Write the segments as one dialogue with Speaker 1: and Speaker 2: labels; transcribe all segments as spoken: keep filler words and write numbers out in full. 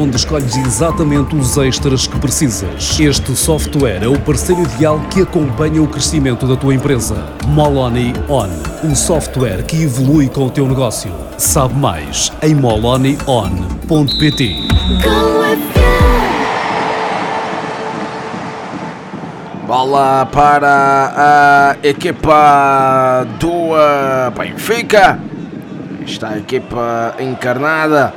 Speaker 1: onde escolhes exatamente os extras que precisas. Este software é o parceiro ideal que acompanha o crescimento da tua empresa. Moloney On, um software que evolui com o teu negócio. Sabe mais em moloney on ponto pt.
Speaker 2: Bola para a equipa do Benfica. Está a equipa encarnada.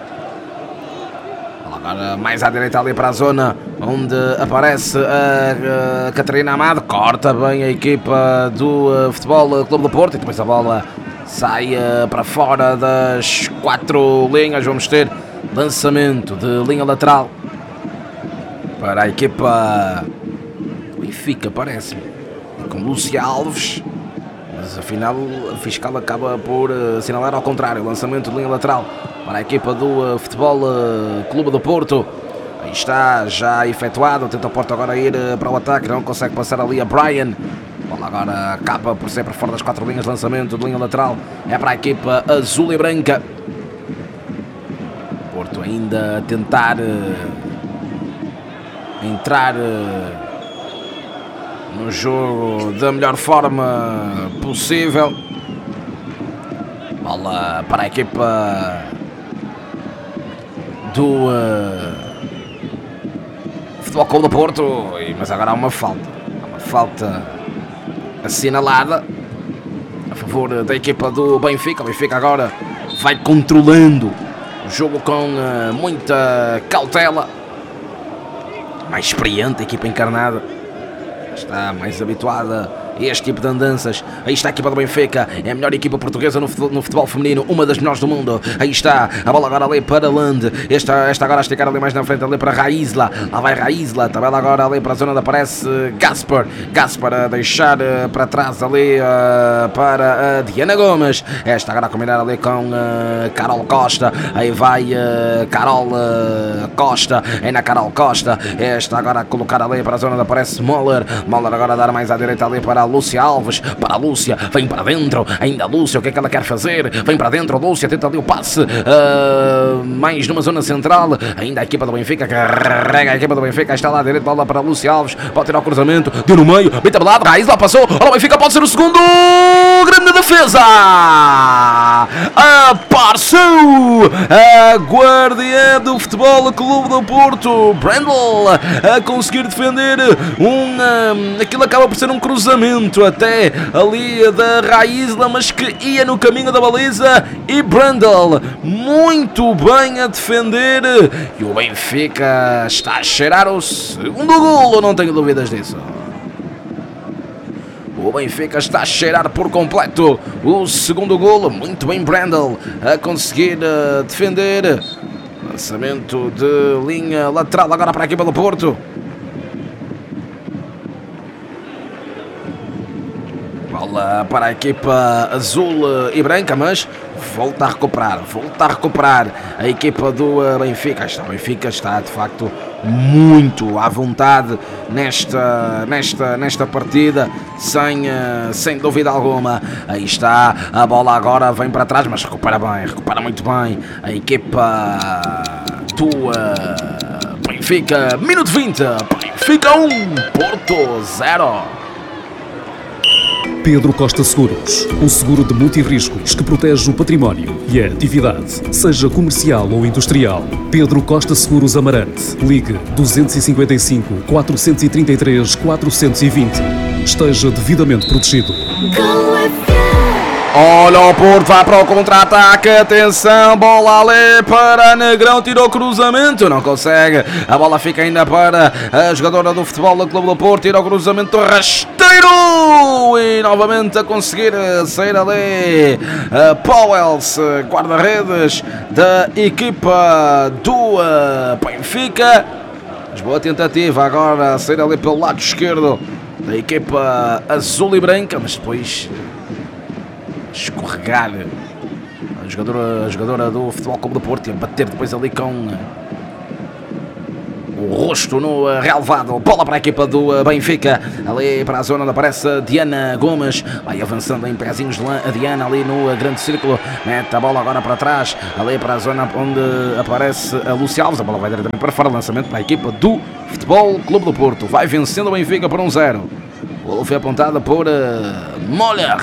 Speaker 2: Agora mais à direita ali para a zona onde aparece a Catarina Amado. Corta bem a equipa do Futebol Clube do Porto. E depois a bola sai para fora das quatro linhas. Vamos ter lançamento de linha lateral para a equipa Benfica, parece-me, com Lúcia Alves, mas afinal a fiscal acaba por assinalar ao contrário. Lançamento de linha lateral para a equipa do Futebol Clube do Porto. Aí está, já efetuado. Tenta o Porto agora ir para o ataque, não consegue passar ali a Brian. Bola agora acaba por ser para fora das quatro linhas. Lançamento de linha lateral é para a equipa azul e branca. Porto ainda a tentar entrar no jogo da melhor forma possível. Bola para a equipa do uh, Futebol Clube do Porto. Mas agora há uma falta. Há uma falta assinalada a favor da equipa do Benfica. O Benfica agora vai controlando o jogo com uh, muita cautela. Mais experiente a equipa encarnada. Está mais habituada a este tipo de andanças. Aí está a equipa do Benfica. É a melhor equipa portuguesa no futebol, no futebol feminino. Uma das melhores do mundo. Aí está a bola agora ali para Land. Esta, esta agora a esticar ali mais na frente ali para Raísla. Lá vai Raísla. Tabela agora ali para a zona onde aparece Gaspar. Gaspar a deixar uh, para trás ali uh, para a Diana Gomes. Esta agora a combinar ali com uh, Carol Costa. Aí vai uh, Carol uh, Costa. É na Carol Costa. Esta agora a colocar ali para a zona onde aparece Moller. Moller agora a dar mais à direita ali para a Lúcia Alves. Para a Lúcia. Vem para dentro. Ainda a Lúcia. O que é que ela quer fazer? Vem para dentro. Lúcia tenta ali o passe. Uh, mais numa zona central. Ainda a equipa do Benfica. Carrega a equipa do Benfica. Está lá à direita. Bola para a Lúcia Alves. Pode tirar o cruzamento. Deu no meio. Bem tabelado. Raiz lá passou. Olha o Benfica. Pode ser o segundo. Grande defesa. Apareceu a guardiã do Futebol Clube do Porto. Brandel a conseguir defender um... Aquilo acaba por ser um cruzamento até ali da Raísla, mas que ia no caminho da baliza. E Brandel muito bem a defender. E o Benfica está a cheirar o segundo golo, não tenho dúvidas disso. O Benfica está a cheirar por completo o segundo golo. Muito bem Brandel a conseguir uh, defender. Lançamento de linha lateral agora para a equipa do Porto. Bola para a equipa azul e branca, mas volta a recuperar, volta a recuperar a equipa do Benfica. O Benfica está de facto muito à vontade nesta, nesta, nesta partida, sem, sem dúvida alguma. Aí está, a bola agora vem para trás, mas recupera bem, recupera muito bem a equipa do Benfica. Minuto vinte, Benfica um, Porto zero.
Speaker 1: Pedro Costa Seguros, um seguro de multirriscos que protege o património e a atividade, seja comercial ou industrial. Pedro Costa Seguros Amarante. Ligue dois cinco cinco, quatro três três, quatro dois zero. Esteja devidamente protegido.
Speaker 2: Olha o Porto, vai para o contra-ataque, atenção, bola ali para Negrão, tirou o cruzamento, não consegue, a bola fica ainda para a jogadora do Futebol do Clube do Porto, tira o cruzamento rasteiro e novamente a conseguir sair ali a Powells, guarda-redes da equipa do Benfica. Boa tentativa agora a sair ali pelo lado esquerdo da equipa azul e branca, mas depois escorregar a jogadora, a jogadora do Futebol Clube do Porto e a bater depois ali com o rosto no relevado. Bola para a equipa do Benfica, ali para a zona onde aparece Diana Gomes, vai avançando em pezinhos a Diana ali no grande círculo, mete a bola agora para trás, ali para a zona onde aparece a Lúcia Alves, a bola vai diretamente para fora, lançamento para a equipa do Futebol Clube do Porto, vai vencendo o Benfica por um zero. O golo foi apontado por uh, Moller,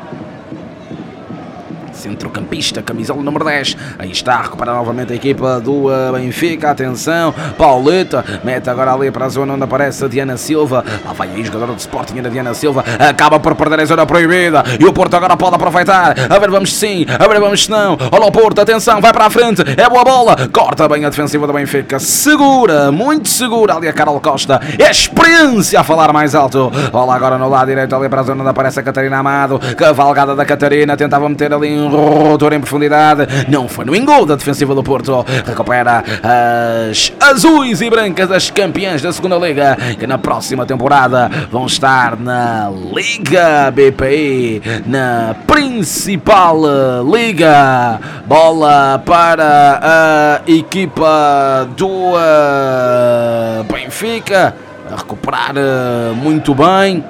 Speaker 2: centrocampista, camisola número dez. Aí está a recuperar novamente a equipa do uh, Benfica. Atenção, Pauleta mete agora ali para a zona onde aparece a Diana Silva. Lá vai aí, jogadora de Sporting, a Diana Silva acaba por perder a zona proibida e o Porto agora pode aproveitar. A ver, vamos sim, a ver, vamos se não. Olha o Porto, atenção, vai para a frente, é boa bola, corta bem a defensiva do Benfica, segura, muito segura ali a Carol Costa, é experiência a falar mais alto. Olha agora no lado direito ali para a zona onde aparece a Catarina Amado, cavalgada da Catarina, tentava meter ali um rotor em profundidade, não foi no engol da defensiva do Porto, recupera as azuis e brancas das campeãs da segunda Liga, que na próxima temporada vão estar na Liga B P I, na principal liga. Bola para a equipa do uh, Benfica, a recuperar uh, muito bem.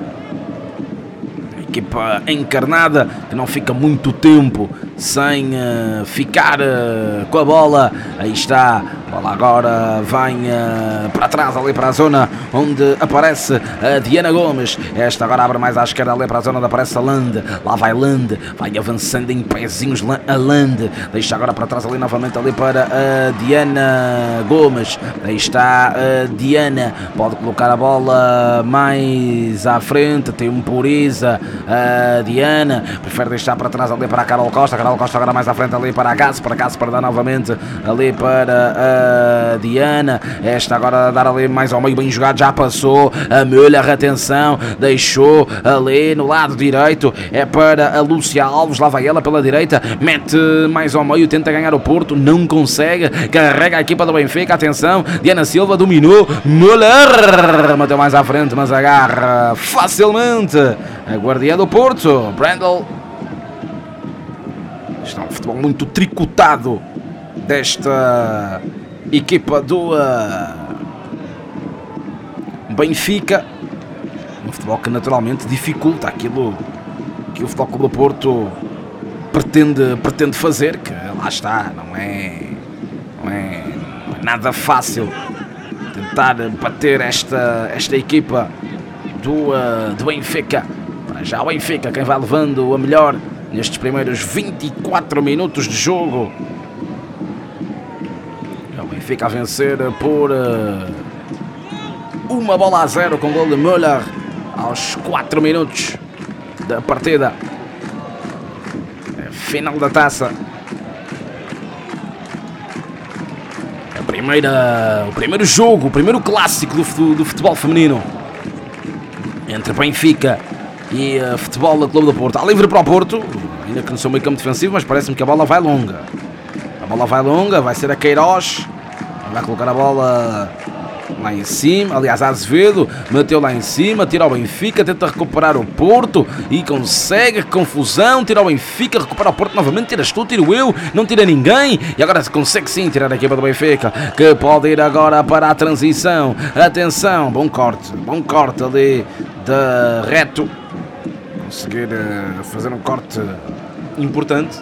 Speaker 2: Equipa encarnada que não fica muito tempo sem uh, ficar uh, com a bola. Aí está, a bola agora vem uh, para trás ali para a zona onde aparece a Diana Gomes. Esta agora abre mais à esquerda ali para a zona onde aparece a Land. Lá vai Land, vai avançando em pezinhos a Land. Deixa agora para trás ali novamente ali para a Diana Gomes. Aí está a Diana, pode colocar a bola mais à frente, temporiza a Diana, prefere deixar para trás ali para a Carol Costa. A Carol Costa agora mais à frente ali para a Gás, para Gás para dar novamente ali para a Diana. Esta agora a dar ali mais ao meio, bem jogado, já passou a Müller, atenção, deixou ali no lado direito, é para a Lúcia Alves, lá vai ela pela direita, mete mais ao meio, tenta ganhar o Porto, não consegue, carrega a equipa do Benfica, atenção, Diana Silva dominou, Müller bateu mais à frente, mas agarra facilmente a guardia do Porto, Brandel. Está um futebol muito tricotado desta equipa do uh, Benfica. Um futebol que naturalmente dificulta aquilo que o Futebol Clube do Porto pretende, pretende fazer, que lá está, não é, não é, não é nada fácil tentar bater esta, esta equipa do, uh, do Benfica. Para já o Benfica, quem vai levando a melhor nestes primeiros vinte e quatro minutos de jogo. O Benfica a vencer por uh, uma bola a zero com gol de Müller aos quatro minutos da partida. Final da taça. A primeira, o primeiro jogo, o primeiro clássico do, do futebol feminino entre Benfica e uh, Futebol do Clube do Porto. Há livre para o Porto, ainda que no seu meio campo defensivo, mas parece-me que a bola vai longa. A bola vai longa, vai ser a Queiroz, vai colocar a bola lá em cima, aliás, a Azevedo meteu lá em cima, tira o Benfica, tenta recuperar o Porto e consegue, confusão, tira o Benfica, recupera o Porto novamente, tiras tu, tiro eu, não tira ninguém, e agora se consegue sim tirar a equipa do Benfica, que pode ir agora para a transição. Atenção, bom corte, bom corte ali de reto, conseguir uh, fazer um corte importante.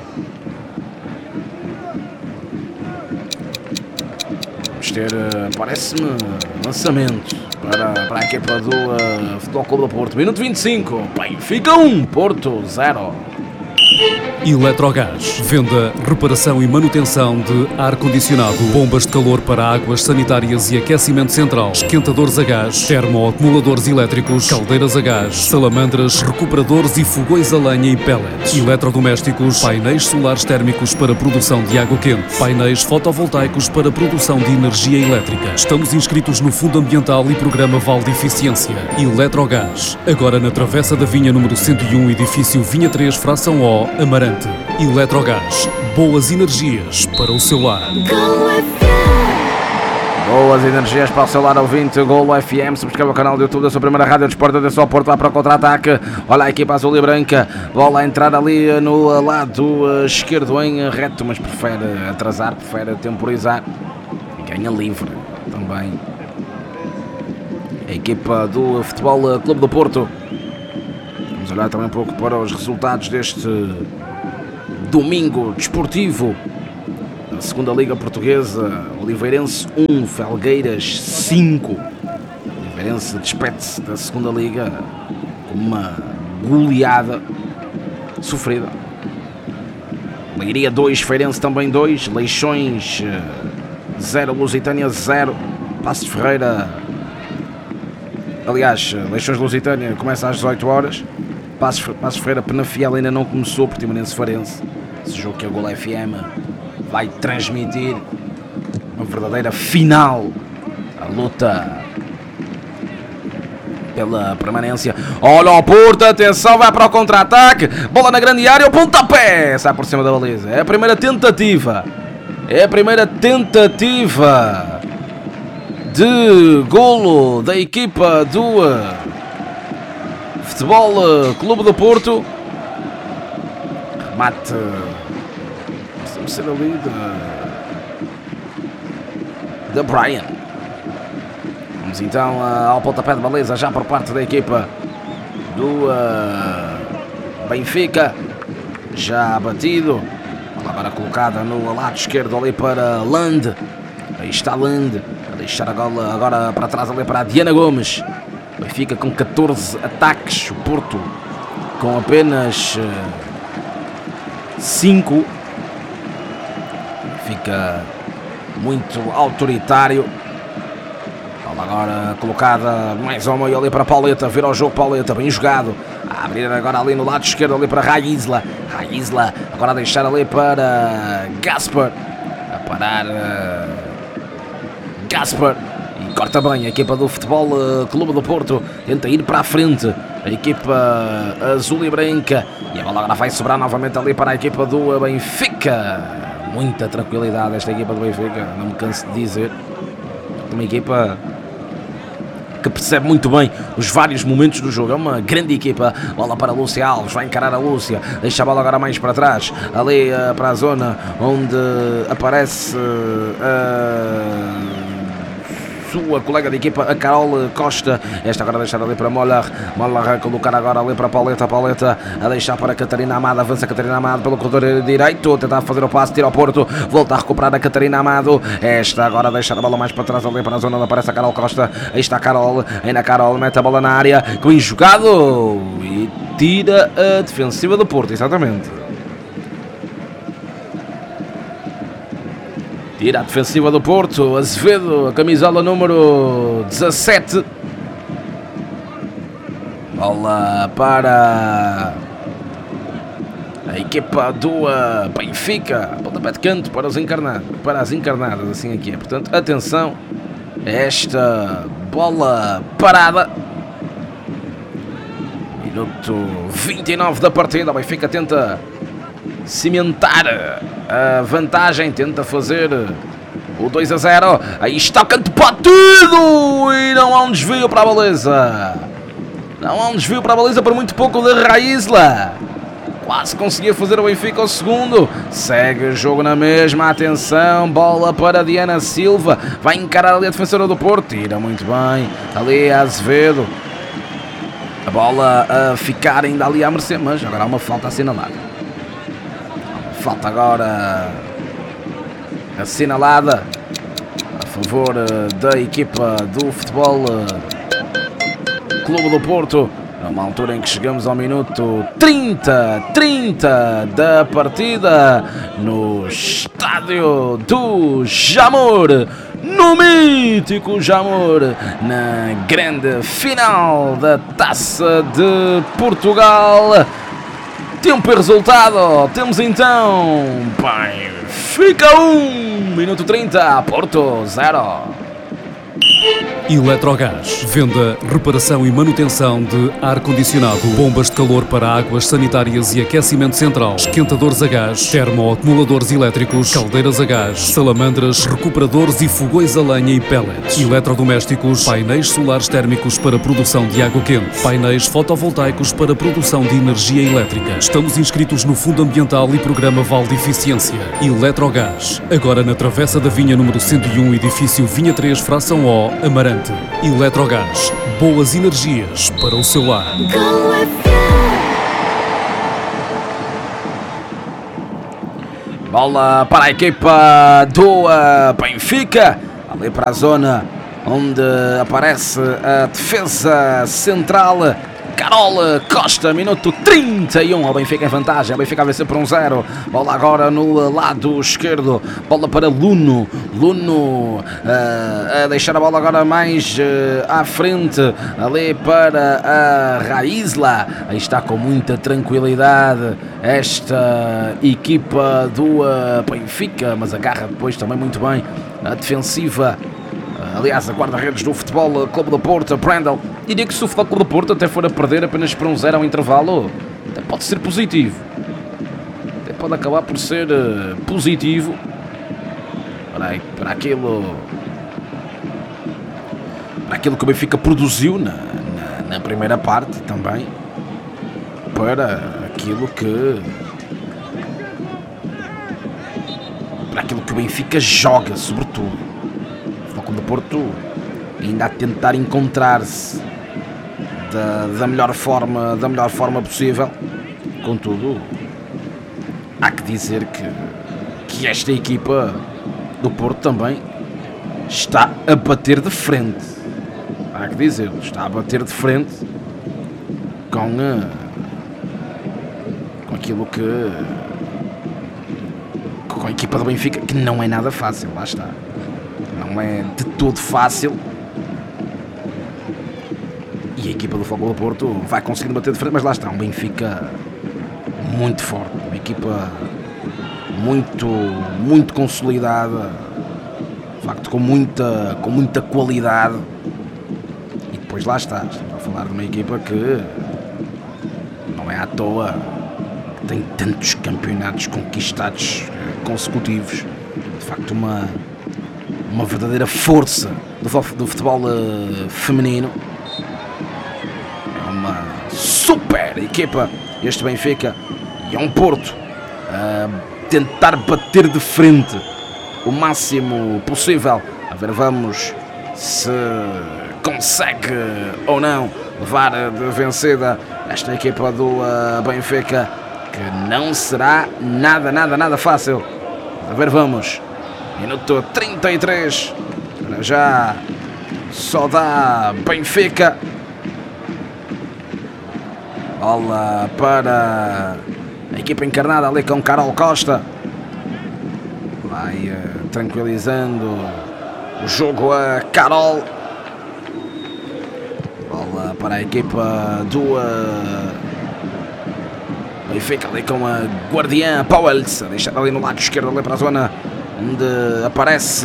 Speaker 2: Vamos ter, uh, parece-me, lançamento para, para a equipa do uh, Futebol Clube do Porto. Minuto vinte e cinco, Benfica um, Porto zero.
Speaker 1: Eletrogás. Venda, reparação e manutenção de ar-condicionado, bombas de calor para águas sanitárias e aquecimento central, esquentadores a gás, termoacumuladores elétricos, caldeiras a gás, salamandras, recuperadores e fogões a lenha e pellets, eletrodomésticos, painéis solares térmicos para produção de água quente, painéis fotovoltaicos para produção de energia elétrica. Estamos inscritos no Fundo Ambiental e Programa Vale de Eficiência. Eletrogás. Agora na Travessa da Vinha número cento e um, edifício Vinha três, fração O, Amarante. Eletrogás, boas energias para o seu lar.
Speaker 2: Boas energias para o seu lar ouvinte, Golo F M. Subscreva o canal do YouTube da sua primeira rádio de esporte. Atenção ao Porto lá para o contra-ataque. Olha a equipa azul e branca. Bola a entrar ali no lado esquerdo em reto, mas prefere atrasar, prefere temporizar. E ganha livre. também a equipa do Futebol Clube do Porto. Vamos olhar também um pouco para os resultados deste domingo desportivo. A segunda Liga Portuguesa, Oliveirense um, Felgueiras cinco. Oliveirense despede-se da segunda Liga com uma goleada sofrida. Leiria dois, Feirense também dois, Leixões zero, Lusitânia zero, Passos de Ferreira, aliás, Leixões de Lusitânia começa às dezoito horas, Passos, Passos de Ferreira Penafiel ainda não começou, Portimonense Farense, esse jogo que a Gol F M vai transmitir, uma verdadeira final, a luta pela permanência. Olha o Porto, atenção, vai para o contra-ataque, bola na grande área, o pontapé, sai por cima da baliza, é a primeira tentativa, é a primeira tentativa de golo da equipa do Futebol Clube do Porto. Remate, vamos ser ali de, de Brian. Vamos então ao pontapé de baliza já por parte da equipa do uh, Benfica, já batido, agora colocada no lado esquerdo ali para Land, aí está Land, a deixar a bola agora para trás ali para a Diana Gomes. Benfica com catorze ataques, o Porto com apenas uh, cinco, fica muito autoritário. Agora colocada mais ao meio ali para Pauleta, vira o jogo Pauleta, bem jogado, a abrir agora ali no lado esquerdo ali para Raísla, Raísla agora a deixar ali para Gaspar, a parar uh, Gaspar, e corta bem a equipa do Futebol uh, Clube do Porto, tenta ir para a frente, a equipa azul e branca, e a bola agora vai sobrar novamente ali para a equipa do Benfica, muita tranquilidade esta equipa do Benfica, não me canso de dizer, uma equipa que percebe muito bem os vários momentos do jogo, é uma grande equipa. Bola para a Lúcia Alves, vai encarar a Lúcia, deixa a bola agora mais para trás, ali uh, para a zona onde aparece a uh, sua colega de equipa, a Carol Costa, esta agora a deixar ali para Moller, Moller a colocar agora ali para Pauleta, Pauleta a deixar para Catarina Amado, avança Catarina Amado pelo corredor direito, tentar fazer o passe, tira ao Porto, volta a recuperar a Catarina Amado, esta agora a deixar a bola mais para trás ali para a zona onde aparece a Carol Costa, aí está a Carol, ainda a Carol mete a bola na área, bem jogado, e tira a defensiva do Porto, exatamente. Tira a defensiva do Porto, Azevedo, a camisola número dezassete. Bola para a equipa do Benfica. Pontapé de canto para os encarnados, para as encarnadas, assim aqui é. Portanto, atenção a esta bola parada. Minuto vinte e nove da partida. O Benfica tenta cimentar a vantagem, tenta fazer o dois a zero, aí está o canto batido e não há um desvio para a baliza, não há um desvio para a baliza por muito pouco de Raísla, quase conseguia fazer o Benfica ao segundo, segue o jogo na mesma, atenção, bola para Diana Silva, vai encarar ali a defensora do Porto, tira muito bem, ali a Azevedo, a bola a ficar ainda ali à mercê, mas agora há uma falta assinalada. Falta agora assinalada a favor da equipa do Futebol Clube do Porto, numa altura em que chegamos ao minuto trinta, trinta da partida, no estádio do Jamor, no mítico Jamor, na grande final da Taça de Portugal. Tempo e resultado, temos então Benfica um, minuto trinta, Porto zero.
Speaker 1: Eletrogás. Venda, reparação e manutenção de ar-condicionado, bombas de calor para águas sanitárias e aquecimento central, esquentadores a gás, termoacumuladores elétricos, caldeiras a gás, salamandras, recuperadores e fogões a lenha e pellets, eletrodomésticos, painéis solares térmicos para produção de água quente, painéis fotovoltaicos para produção de energia elétrica. Estamos inscritos no Fundo Ambiental e Programa Vale de Eficiência. Eletrogás. Agora na Travessa da Vinha número cento e um, edifício Vinha três, fração O, Amarante. Eletrogás. Boas energias para o seu lar.
Speaker 2: Bola para a equipa do uh, Benfica. Ali para a zona onde aparece a defesa central. Carol Costa, minuto trinta e um, ao Benfica em vantagem, o Benfica a vencer por um zero, bola agora no lado esquerdo, bola para Luno, Luno uh, a deixar a bola agora mais uh, à frente, ali para a Raísla, aí está com muita tranquilidade esta equipa do uh, Benfica, mas agarra depois também muito bem a defensiva. Aliás, a guarda-redes do Futebol Clube do Porto, Brandel, diria que se o Futebol Clube do Porto até for a perder apenas por um zero ao intervalo, até pode ser positivo. Até pode acabar por ser uh, positivo para, para aquilo para aquilo que o Benfica produziu na, na, na primeira parte também, para aquilo que para aquilo que o Benfica joga, sobretudo. Do Porto ainda a tentar encontrar-se da, da melhor forma da melhor forma possível. Contudo, há que dizer que, que esta equipa do Porto também está a bater de frente. Há que dizer, está a bater de frente com, uh, com aquilo que com a equipa do Benfica, que não é nada fácil, lá está. Não é de todo fácil. E a equipa do Futebol do Porto vai conseguindo bater de frente, mas lá está, um Benfica muito forte, uma equipa muito, muito consolidada, de facto com muita, com muita qualidade. E depois lá está, estamos a falar de uma equipa que não é à toa que tem tantos campeonatos conquistados consecutivos. De facto, uma uma verdadeira força do, do futebol uh, feminino. É uma super equipa este Benfica, e é um Porto a uh, tentar bater de frente o máximo possível. A ver, vamos se consegue ou não levar de vencida esta equipa do uh, Benfica, que não será nada, nada, nada fácil. A ver, vamos. Minuto trinta e três, para já só dá Benfica. Bola para a equipa encarnada ali com Carol Costa. Vai uh, tranquilizando o jogo a Carol. Bola para a equipa do uh, Benfica ali com a guardiã Powells, a deixar ali no lado esquerdo, ali para a zona onde aparece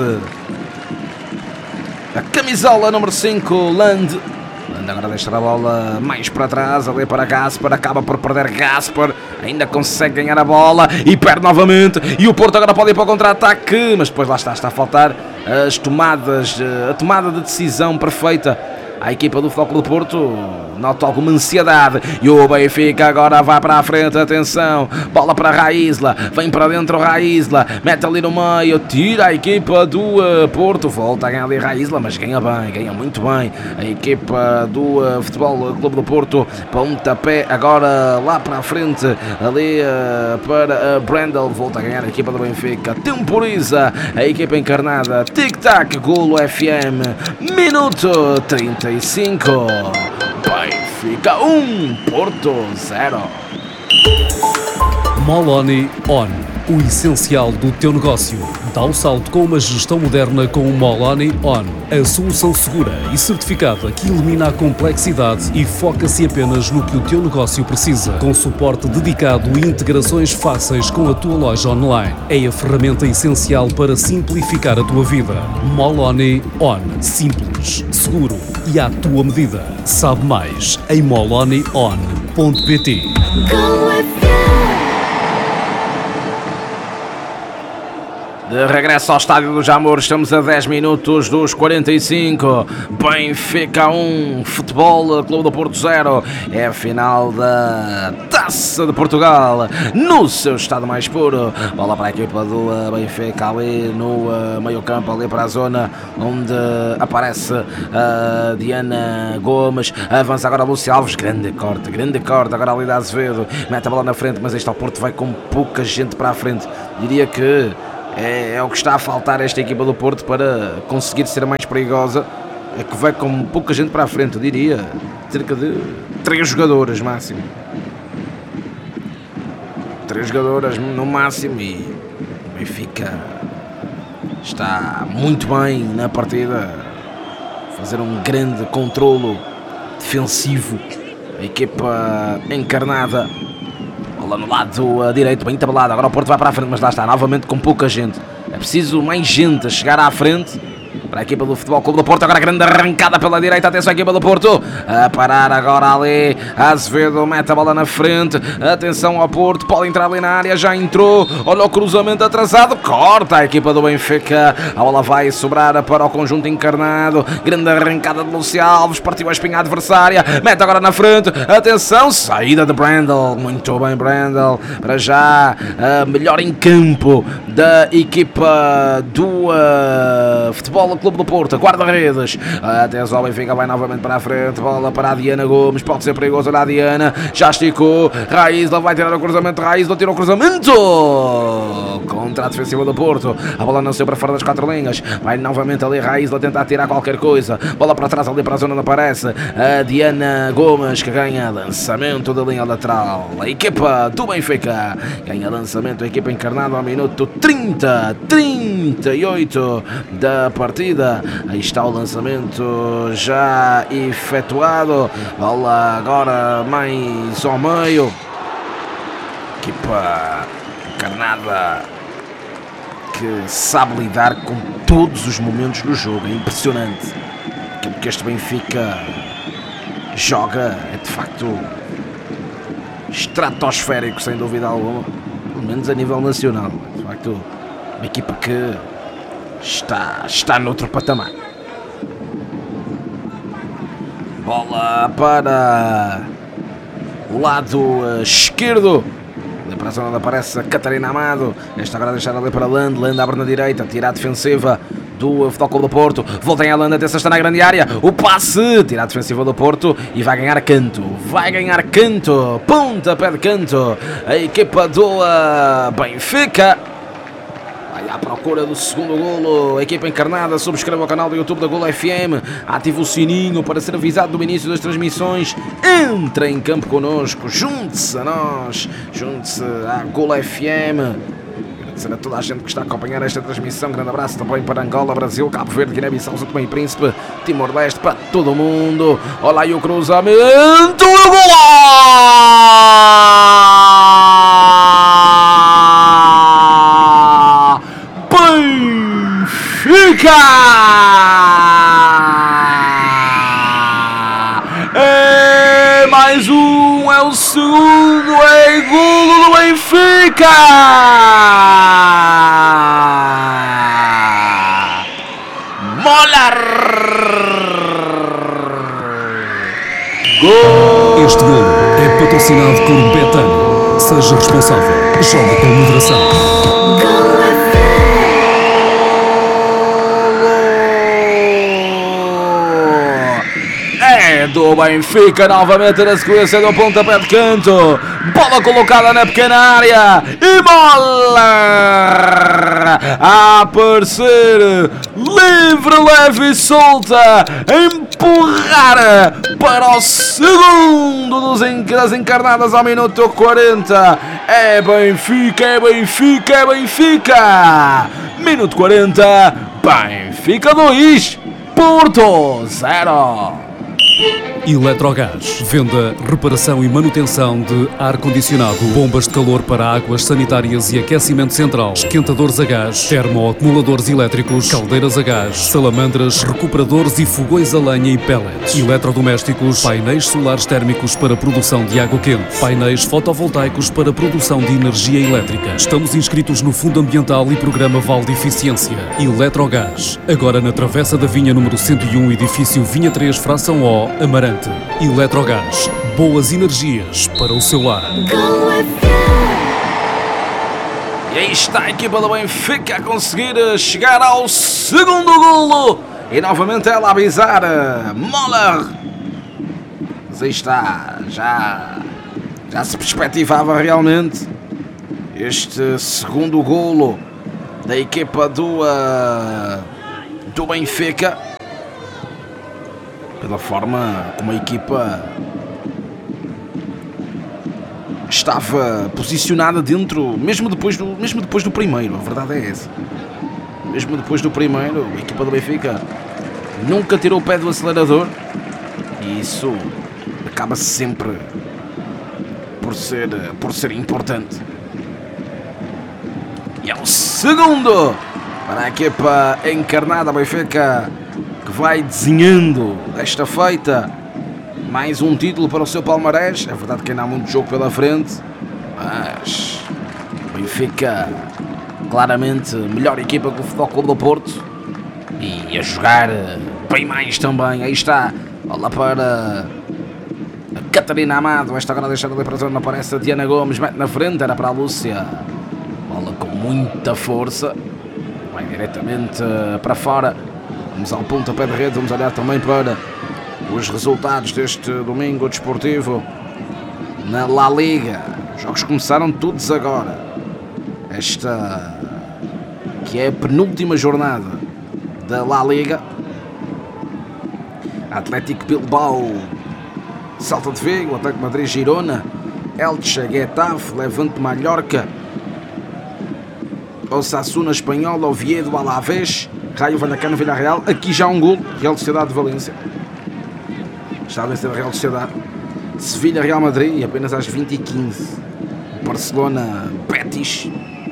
Speaker 2: a camisola número cinco, Land. Land agora deixa a bola mais para trás, ali para Gaspar, acaba por perder Gaspar, ainda consegue ganhar a bola e perde novamente, e o Porto agora pode ir para o contra-ataque, mas depois lá está, está a faltar as tomadas, a tomada de decisão perfeita. A equipa do Futebol Clube do Porto nota alguma ansiedade, e o Benfica agora vai para a frente, atenção, bola para a Raísla, vem para dentro Raísla, mete ali no meio, tira a equipa do uh, Porto, volta a ganhar ali Raísla, mas ganha bem, ganha muito bem a equipa do uh, Futebol Clube do Porto, pontapé agora lá para a frente, ali uh, para uh, Brandel, volta a ganhar a equipa do Benfica, temporiza a equipa encarnada, tic-tac, Golo F M, minuto trinta e cinco. Benfica um, Porto zero.
Speaker 1: Moloni On, o essencial do teu negócio. Dá o salto com uma gestão moderna com o Moloni On, a solução segura e certificada que elimina a complexidade e foca-se apenas no que o teu negócio precisa, com suporte dedicado e integrações fáceis com a tua loja online. É a ferramenta essencial para simplificar a tua vida. Moloni On, simples, seguro e à tua medida. Sabe mais em moloni on ponto pt.
Speaker 2: De regresso ao Estádio do Jamor, estamos a dez minutos dos quarenta e cinco. Benfica um, Futebol Clube do Porto zero. É a final da Taça de Portugal no seu estado mais puro. Bola para a equipa do Benfica ali no meio campo, ali para a zona onde aparece a Diana Gomes. Avança agora Lúcia Alves, grande corte, grande corte. Agora ali da Azevedo, mete a bola na frente, mas este ao Porto vai com pouca gente para a frente. Diria que É, é o que está a faltar a esta equipa do Porto para conseguir ser mais perigosa. É que vai com pouca gente para a frente, eu diria cerca de três jogadoras máximo. Três jogadoras no máximo, e o Benfica está muito bem na partida, fazer um grande controlo defensivo. A equipa encarnada lá no lado direito, bem tabelado. Agora o Porto vai para a frente, mas lá está, novamente com pouca gente. É preciso mais gente a chegar à frente para a equipa do Futebol Clube do Porto. Agora grande arrancada pela direita, atenção à equipa do Porto, a parar agora ali, Azevedo mete a bola na frente, atenção ao Porto, pode entrar ali na área, já entrou, olha o cruzamento atrasado, corta a equipa do Benfica, a bola vai sobrar para o conjunto encarnado, grande arrancada de Lúcia Alves, partiu a espinha adversária, mete agora na frente, atenção, saída de Brandel, muito bem Brandel, para já a melhor em campo da equipa do uh, Futebol Clube do Porto, guarda-redes, atenção, o Benfica vai novamente para a frente, bola para a Diana Gomes, pode ser perigoso, olha a Diana, já esticou, Raísla vai tirar o cruzamento, Raísla tira o cruzamento, contra a defensiva do Porto, a bola não saiu para fora das quatro linhas, vai novamente ali Raísla tentar tirar qualquer coisa, bola para trás ali para a zona onde aparece a Diana Gomes, que ganha lançamento da linha lateral, a equipa do Benfica ganha lançamento, a equipa encarnada ao minuto trinta, trinta e oito da partida. Aí está o lançamento já efetuado, bola agora mais ao meio, equipa encarnada que sabe lidar com todos os momentos do jogo, é impressionante. Aquilo que este Benfica joga é de facto estratosférico, sem dúvida alguma, pelo menos a nível nacional. De facto, uma equipa que Está, está noutro patamar. Bola para o lado esquerdo, ali para a zona onde aparece a Catarina Amado. Esta agora deixar ali para Land, Land abre na direita, tira a defensiva do Futebol Clube do Porto, voltem a Land, atenção, está na grande área, o passe, tira a defensiva do Porto e vai ganhar canto, vai ganhar canto, ponta pé de canto, a equipa do uh, Benfica. Vai à procura do segundo golo, a equipa encarnada. Subscreva o canal do YouTube da Golo F M, ative o sininho para ser avisado do início das transmissões. Entre em campo connosco, junte-se a nós, junte-se à Golo F M. Agradecer a toda a gente que está a acompanhar esta transmissão. Grande abraço também para Angola, Brasil, Cabo Verde, Guiné-Bissau, São Tomé e Príncipe, Timor-Leste, para todo o mundo. Olha aí o cruzamento, o golo! Benfica! É mais um, é o segundo, é golo do Benfica! Molar!
Speaker 1: Gol! Este golo é patrocinado por Betano. Seja responsável, joga com moderação.
Speaker 2: do Benfica, novamente na sequência do pontapé de canto, bola colocada na pequena área e bola a aparecer livre, leve e solta, empurrar para o segundo dos das encarnadas ao minuto quarenta. É Benfica, é Benfica, é Benfica. Minuto quarenta, Benfica dois, Porto zero.
Speaker 1: Eletrogás, venda, reparação e manutenção de ar-condicionado, bombas de calor para águas sanitárias e aquecimento central, esquentadores a gás, termoacumuladores elétricos, caldeiras a gás, salamandras, recuperadores e fogões a lenha e pellets, eletrodomésticos, painéis solares térmicos para produção de água quente, painéis fotovoltaicos para produção de energia elétrica. Estamos inscritos no Fundo Ambiental e Programa Vale de Eficiência. Eletrogás, agora na Travessa da Vinha número cento e um, edifício Vinha três, fração O, Amarante. Eletrogás, boas energias para o seu lar.
Speaker 2: E aí está a equipa do Benfica a conseguir chegar ao segundo golo. E novamente ela a avisar Moller. Mas aí está, já, já se perspectivava realmente este segundo golo da equipa do, uh, do Benfica. Pela forma como a equipa estava posicionada dentro, mesmo depois do, mesmo depois do primeiro, a verdade é essa. Mesmo depois do primeiro, a equipa do Benfica nunca tirou o pé do acelerador e isso acaba sempre por ser, por ser importante. E é o segundo para a equipa encarnada Benfica, que vai desenhando esta feita mais um título para o seu palmarés. É verdade que ainda há muito jogo pela frente, mas o Benfica claramente melhor equipa que o Futebol Clube do Porto e a jogar bem mais também. Aí está, bola para a Catarina Amado, esta agora deixando ali para a zona, aparece a Diana Gomes, mete na frente, era para a Lúcia, bola com muita força, vai diretamente para fora. Vamos ao pontapé de rede, vamos olhar também para os resultados deste domingo desportivo na La Liga. Os jogos começaram todos agora. Esta que é a penúltima jornada da La Liga. Atlético Bilbao, Celta de Vigo, Atlético Madrid, Girona, Elche, Getafe, Levante, Mallorca, Osasuna, Espanhol, Oviedo, Alavés, Raio Vallecano, Villarreal. Aqui já um gol, Real Sociedade de Valência. Está a vencer a Real Sociedade. Sevilha, Real Madrid, apenas às vinte e quinze. Barcelona, Betis.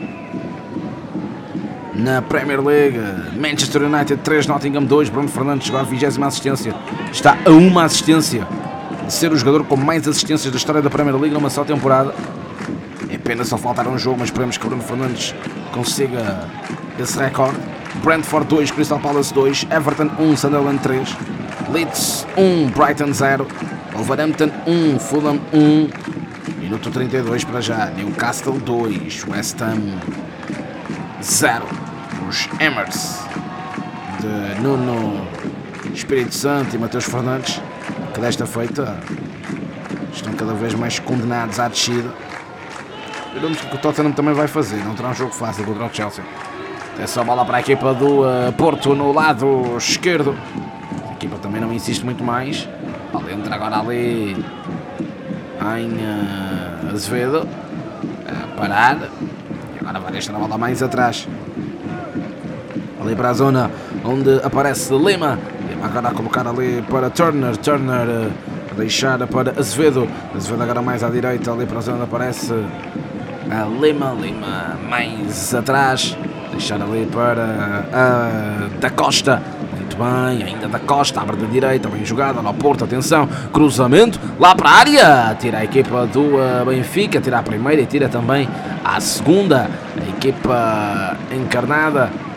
Speaker 2: Na Premier League, Manchester United três, Nottingham dois. Bruno Fernandes chegou à vigésima assistência. Está a uma assistência de ser o jogador com mais assistências da história da Premier League numa só temporada. É pena só faltar um jogo, mas esperemos que Bruno Fernandes consiga esse recorde. Brentford dois, Crystal Palace dois, Everton um, Sunderland três, Leeds um, Brighton zero, Wolverhampton um, Fulham um, minuto trinta e dois para já, Newcastle dois, West Ham zero. Os Emers de Nuno Espírito Santo e Mateus Fernandes, que desta feita estão cada vez mais condenados à descida. Veremos o que o Tottenham também vai fazer, não terá um jogo fácil contra o Chelsea. É só bola para a equipa do uh, Porto no lado esquerdo. A equipa também não insiste muito mais. Ele entra agora ali em uh, Azevedo a parar. E agora vai deixar a bola mais atrás, ali para a zona onde aparece Lima. Lima agora a colocar ali para Turner. Turner uh, a deixar para Azevedo. Azevedo agora mais à direita, ali para a zona onde aparece a Lima. Lima mais atrás, deixar ali para a Da Costa. Muito bem, ainda Da Costa, abre da direita, bem jogada no Porto, atenção, cruzamento lá para a área, tira a equipa do uh, Benfica, tira a primeira e tira também a segunda. A equipa encarnada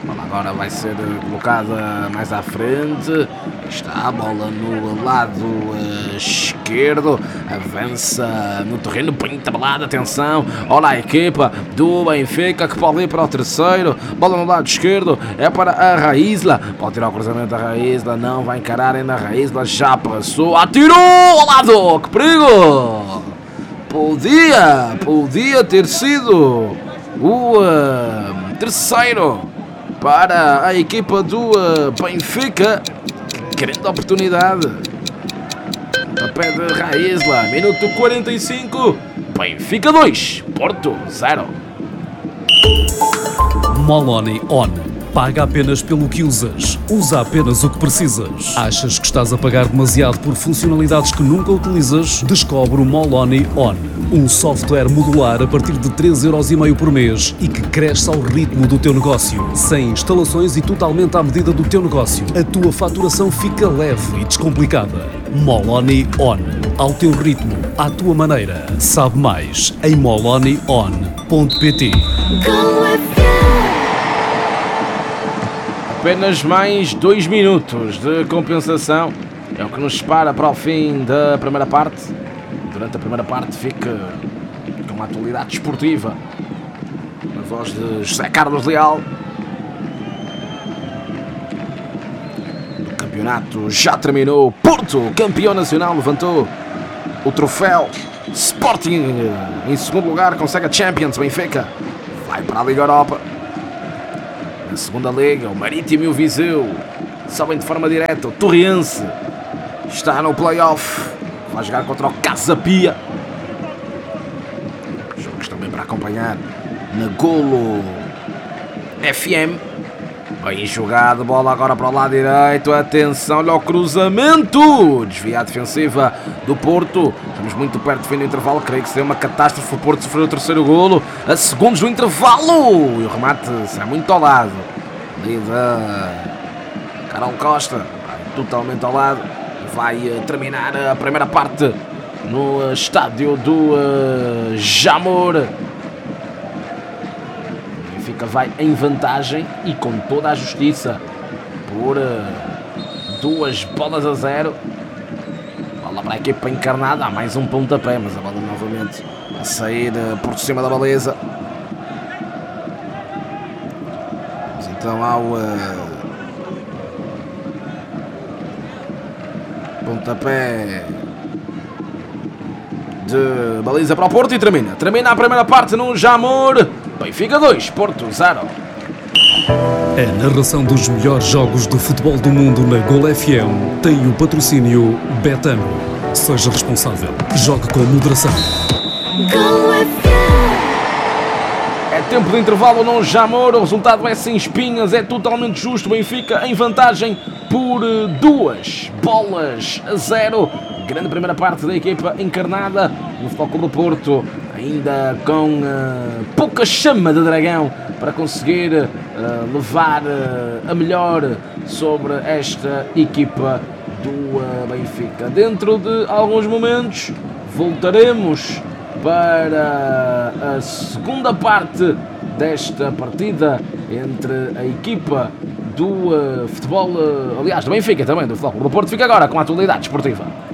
Speaker 2: Agora vai ser colocada mais à frente. Está a bola no lado uh, esquerdo. Avança no terreno bem tabelado. Atenção. Olha a equipa do Benfica que pode ir para o terceiro. Bola no lado esquerdo. É para a Raísla. Pode tirar o cruzamento da Raísla. Não vai encarar ainda a Raísla. Já passou. Atirou ao lado. Que perigo. Podia. Podia ter sido o uh, terceiro para a equipa do uh, Benfica. Grande oportunidade. A pé de Raísla. Minuto quarenta e cinco. Benfica dois. Porto zero.
Speaker 1: Moloni On. Paga apenas pelo que usas. Usa apenas o que precisas. Achas que estás a pagar demasiado por funcionalidades que nunca utilizas? Descobre o Moloni On. Um software modular a partir de três euros e meio por mês e que cresce ao ritmo do teu negócio. Sem instalações e totalmente à medida do teu negócio. A tua faturação fica leve e descomplicada. Moloni On. Ao teu ritmo, à tua maneira. Sabe mais em moloni on ponto pt.
Speaker 2: Apenas mais dois minutos de compensação. É o que nos separa para o fim da primeira parte. Durante a primeira parte fica com uma atualidade esportiva. Na voz de José Carlos Leal. O campeonato já terminou. Porto, campeão nacional, levantou o troféu. Sporting em segundo lugar, consegue a Champions. Benfica vai para a Liga Europa. Na segunda liga, o Marítimo e o Viseu sobem de forma direta. O Torriense está no play-off. Vai jogar contra o Casa Pia. Jogos também para acompanhar na Golo F M. Bem jogado, bola agora para o lado direito. Atenção, olha o cruzamento. Desvia a defensiva do Porto. Estamos muito perto do fim do intervalo. Creio que seria uma catástrofe o Porto sofrer o terceiro golo a segundos do intervalo. E o remate sai muito ao lado. Ali da Carol Costa. Totalmente ao lado. Vai terminar a primeira parte no estádio do uh, Jamor. Benfica vai em vantagem e com toda a justiça por uh, duas bolas a zero. Bola para a equipa encarnada. Há mais um pontapé, mas a bola novamente a sair uh, por cima da baliza. Vamos então ao uh, pontapé de baliza para o Porto e termina. Termina a primeira parte no Jamor. Benfica dois, Porto zero.
Speaker 1: A narração dos melhores jogos do futebol do mundo na Golo F M tem o patrocínio Betano. Seja responsável. Jogue com moderação.
Speaker 3: Golo F M.
Speaker 2: É tempo de intervalo no Jamor. O resultado é sem espinhas. É totalmente justo. Benfica em vantagem por duas bolas a zero. Grande primeira parte da equipa encarnada no Futebol Clube do Porto, ainda com uh, pouca chama de dragão para conseguir uh, levar uh, a melhor sobre esta equipa do uh, Benfica. Dentro de alguns momentos voltaremos para a segunda parte desta partida entre a equipa do uh, futebol, uh, aliás, do Benfica também, do Futebol Clube do Porto. Fica agora com a atualidade esportiva.